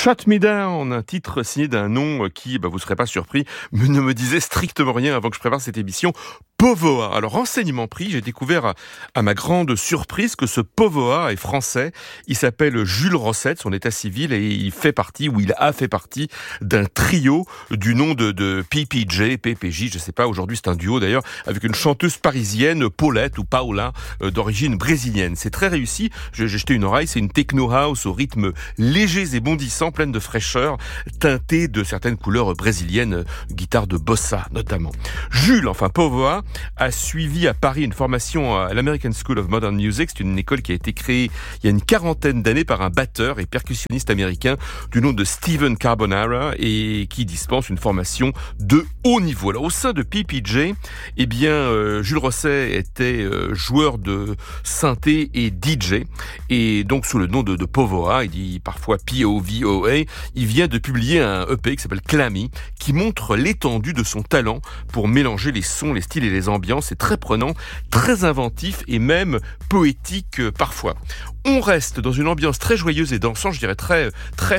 Shut Me Down, un titre signé d'un nom qui, vous ne serez pas surpris, ne me disait strictement rien avant que je prépare cette émission. Povoa. Alors, renseignement pris, j'ai découvert à ma grande surprise que ce Povoa est français. Il s'appelle Jules Rossette, son état civil, et il a fait partie d'un trio du nom de PPJ, je sais pas, aujourd'hui c'est un duo d'ailleurs, avec une chanteuse parisienne, Paulette ou Paula, d'origine brésilienne. C'est très réussi, j'ai jeté une oreille, c'est une techno house au rythme légers et bondissant, pleine de fraîcheur, teintée de certaines couleurs brésiliennes, guitare de bossa notamment. Jules, enfin Povoa, a suivi à Paris une formation à l'American School of Modern Music. C'est une école qui a été créée il y a une quarantaine d'années par un batteur et percussionniste américain du nom de Steven Carbonara et qui dispense une formation de haut niveau. Alors, au sein de PPJ, Jules Rosset était joueur de synthé et DJ, et donc sous le nom de Povoa, il dit parfois P-O-V-O-A, il vient de publier un EP qui s'appelle Clammy, qui montre l'étendue de son talent pour mélanger les sons, les styles et les ambiances. C'est très prenant, très inventif et même poétique parfois. On reste dans une ambiance très joyeuse et dansante, je dirais très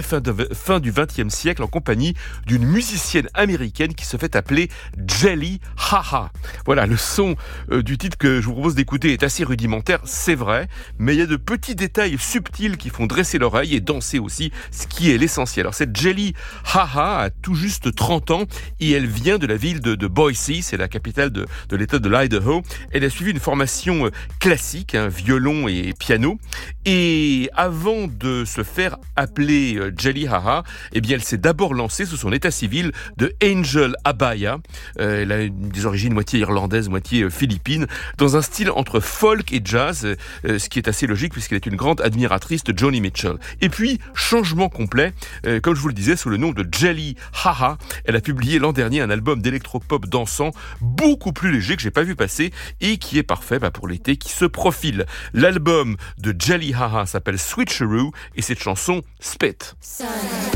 fin du XXe siècle, en compagnie d'une musicienne américaine qui se fait appeler Jelly Haha. Voilà, le son du titre que je vous propose d'écouter est assez rudimentaire, c'est vrai, mais il y a de petits détails subtils qui font dresser l'oreille et danser aussi, ce qui est l'essentiel. Alors cette Jelly Haha a tout juste 30 ans et elle vient de la ville de Boise, c'est la capitale de l'état de l'Idaho. Elle a suivi une formation classique, violon et piano. Et avant de se faire appeler Jelly Haha, elle s'est d'abord lancée sous son état civil de Angel Abaya. Elle a des origines moitié irlandaises, moitié philippines, dans un style entre folk et jazz, ce qui est assez logique puisqu'elle est une grande admiratrice de Joni Mitchell. Et puis, changement complet, comme je vous le disais, sous le nom de Jelly Haha, elle a publié l'an dernier un album d'électropop dansant beaucoup plus léger que j'ai pas vu passer et qui est parfait pour l'été qui se profile. L'album de Jelly Haha s'appelle Switcheroo et cette chanson Spit.